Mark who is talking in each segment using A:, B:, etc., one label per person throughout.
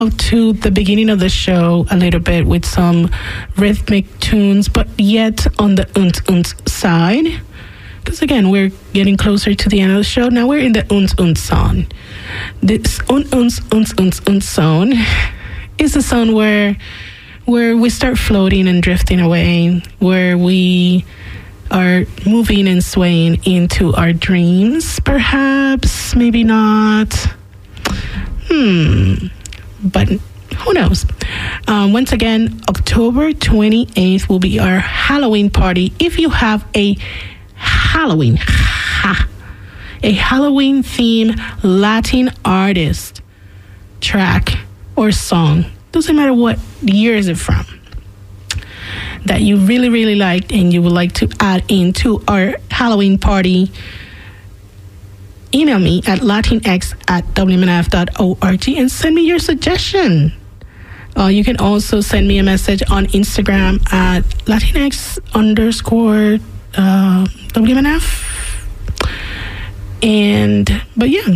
A: to the beginning of the show a little bit with some rhythmic tunes, but yet on the side. Because again, we're getting closer to the end of the show. Now we're in the zone. This zone is a zone where we start floating and drifting away, where we are moving and swaying into our dreams, perhaps, maybe not. But who knows? Once again, October 28th will be our Halloween party. If you have a Halloween theme Latin artist track or song, doesn't matter what year is it from, that you really, really liked and you would like to add into our Halloween party, email me at latinx@wmnf.org and send me your suggestion. You can also send me a message on Instagram at latinx_WMNF. But yeah,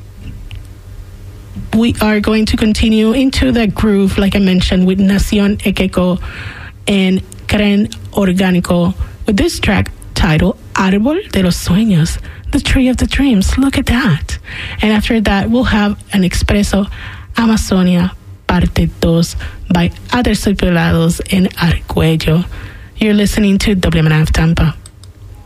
A: we are going to continue into the groove, like I mentioned, with Nación Ekeko and Karen Orgánico with this track titled Árbol de los Sueños, the tree of the dreams. Look at that. And after that, we'll have an Expreso Amazonia Parte 2 by Aterciopelados and Argüello. You're listening to WMNF Tampa.